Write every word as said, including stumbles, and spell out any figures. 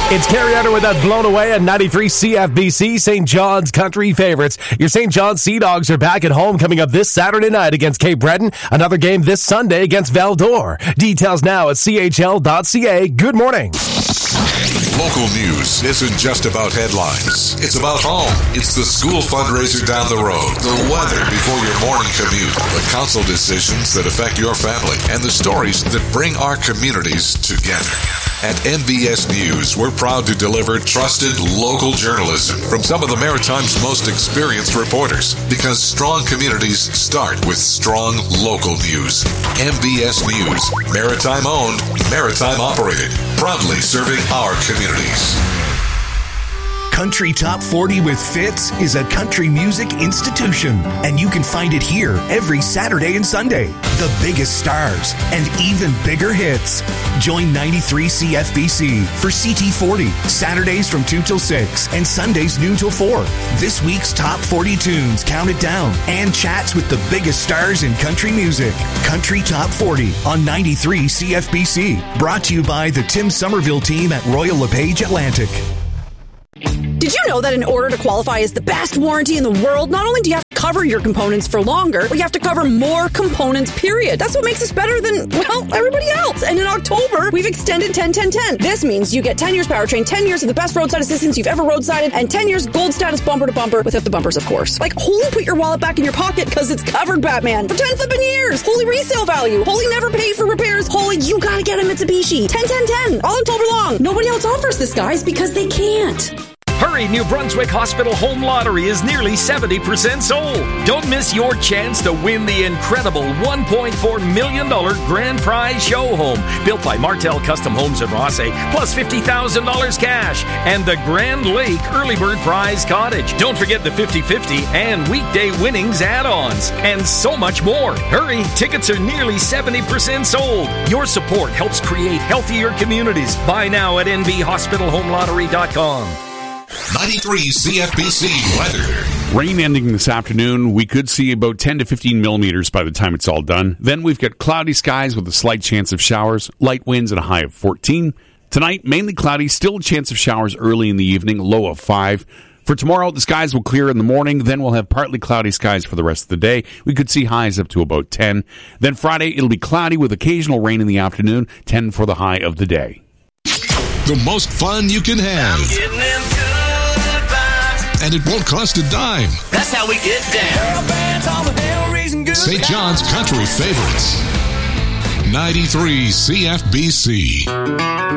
It's Carrie Under with that Blown Away at ninety-three C F B C, Saint John's Country Favorites. Your Saint John's Sea Dogs are back at home coming up this Saturday night against Cape Breton. Another game this Sunday against Val-d'Or. Details now at C H L dot C A. Good morning. Local news isn't just about headlines. It's about home. It's the school fundraiser down the road, the weather before your morning commute, the council decisions that affect your family, and the stories that bring our communities together. At N B S News, we're proud to deliver trusted local journalism from some of the Maritime's most experienced reporters, because strong communities start with strong local news. N B S News, Maritime owned, Maritime operated, proudly serving our communities. Country Top forty with Fitz is a country music institution, and you can find it here every Saturday and Sunday. The biggest stars and even bigger hits. Join ninety-three C F B C for C T forty, Saturdays from two till six and Sundays noon till four. This week's Top forty tunes counted down and chats with the biggest stars in country music. Country Top forty on ninety-three C F B C. Brought to you by the Tim Somerville team at Royal LePage Atlantic. Did you know that in order to qualify as the best warranty in the world, not only do you have to cover your components for longer, but you have to cover more components, period. That's what makes us better than, well, everybody else. And in October, we've extended ten ten ten. This means you get ten years powertrain, ten years of the best roadside assistance you've ever roadsided, and ten years gold status bumper to bumper without the bumpers, of course. Like, holy put your wallet back in your pocket because it's covered, Batman, for ten flipping years. Holy resale value. Holy never pay for repairs. Holy you gotta get a Mitsubishi. ten ten ten. All October long. Nobody else offers this, guys, because they can't. Hurry, New Brunswick Hospital Home Lottery is nearly seventy percent sold. Don't miss your chance to win the incredible one point four million dollars grand prize show home, built by Martel Custom Homes in Rossay, plus fifty thousand dollars cash, and the Grand Lake Early Bird Prize Cottage. Don't forget the fifty-fifty and weekday winnings add-ons, and so much more. Hurry, tickets are nearly seventy percent sold. Your support helps create healthier communities. Buy now at N B hospital home lottery dot com. ninety-three C F B C weather. Rain ending this afternoon. We could see about ten to fifteen millimeters by the time it's all done. Then we've got cloudy skies with a slight chance of showers, light winds and a high of fourteen. Tonight, mainly cloudy, still a chance of showers early in the evening, low of five. For tomorrow, the skies will clear in the morning. Then we'll have partly cloudy skies for the rest of the day. We could see highs up to about ten. Then Friday, it'll be cloudy with occasional rain in the afternoon, ten for the high of the day. The most fun you can have. And it won't cost a dime. That's how we get down. Saint John's Country Favorites. ninety-three C F B C.